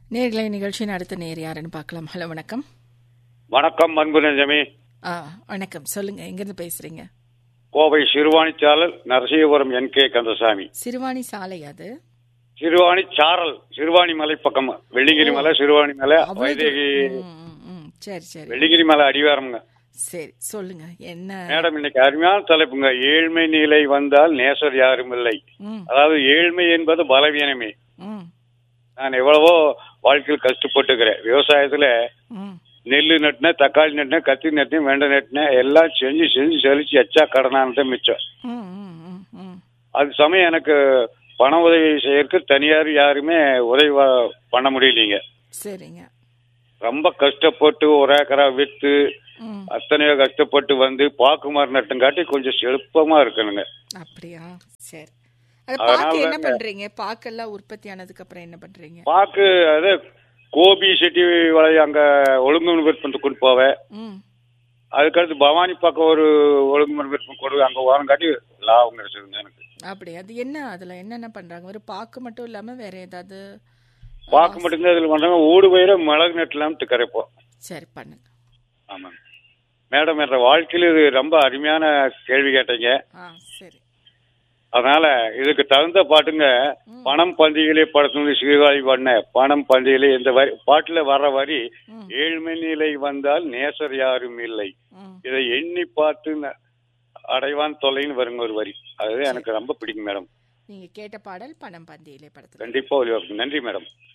நேர்களை நிகழ்ச்சியின் அடுத்த நேர் யாருன்னு பார்க்கலாம். ஹலோ, வணக்கம். வணக்கம் அன்பு நெஞ்சமே. வணக்கம், சொல்லுங்க. எங்கிருந்து பேசுறீங்க? கோவை சிறுவாணி சாரல் நரசிங்கபுரம் NK கந்தசாமி. சிறுவாணி சாலை அது? சிறுவாணி சாரல், சிறுவாணி மலை பக்கம், வெள்ளிங்கிரி மலை, சிறுவாணி மலை, வைதேகி. சரி சரி, வெள்ளிங்கிரி மலை அடிவாரம்ங்க. சரி, சொல்லுங்க. என்ன மேடம், இன்னைக்கு அருமையான தலைப்புங்க. ஏழ்மை நிலை வந்தால் நேசர் யாரும் இல்லை. அதாவது ஏழ்மை என்பது பலவீனமே. நான் எவ்வளவோ வாழ்க்கையில் கஷ்டப்பட்டுக்கிறேன். விவசாயத்துல நெல்லு நட்டினேன், தக்காளி நட்டினேன், கத்தி நட்டினேன், வெண்டை நட்டினேன், எல்லாம் செஞ்சு செஞ்சு செழிச்சு எச்சா கடனானதான் மிச்சம். அது சமயம் எனக்கு பண உதவி செய்யறதுக்கு தனியார் யாருமே உதவி பண்ண முடியலீங்க. சரிங்க. ரொம்ப கஷ்டப்பட்டு ஒரு ஏக்கரா வித்து அத்தனையோ கஷ்டப்பட்டு வந்து பாக்கு மரம் நட்டுங்காட்டி கொஞ்சம் செழுப்பமா இருக்கணுங்க. அப்படியா? சரி. பாக்கு என்ன பண்றீங்க? பாக்கெல்லாம் உற்பத்தி ஆனதுக்கு அப்புறம் என்ன பண்றீங்க? பாக்கு அது கோபி செட்டி வலை அங்க ஒழுங்குமுறை விற்பனை கொண்டு போவேன். அதுக்கடுத்து பவானி பக்கம் ஒரு ஒழுங்குமுறை விற்பனை கொடு, அங்க ஓரம் காட்டி லாபம் கிடைச்சதுங்க எனக்கு. அப்படி அது என்ன, அதுல என்னென்ன பண்றாங்க? ஒரு பாக்கு மட்டும் இல்லாம வேற ஏதாவது? பாக்கு மட்டும்தான் இதுல பண்றாங்க. ஊடு பயிர மிளகு நெட்டலாம்னு கரைப்போம். சரி, பண்ணுங்க. ஆமாங்க மேடம், என்ற வாழ்க்கையில் இது ரொம்ப அருமையான கேள்வி கேட்டீங்க. சரி. அதனால இதுக்கு தகுந்த பாட்டுங்க. பணம் பந்திகளே படத்துல சீர்காழி பண்ண பணம் பந்திகளே, இந்த வரி பாட்டுல வர்ற வரி, ஏழ்மை நிலை வந்தால் நேசர் யாரும் இல்லை, இதை எண்ணி பார்த்து அடைவான் தொலைன்னு வருங்க ஒரு வரி. அதுதான் எனக்கு ரொம்ப பிடிக்கும் மேடம். நீங்க கேட்ட பாடல் பணம் பந்தியிலே படத்துல. கண்டிப்பா ஒளிபரப்பு. நன்றி மேடம்.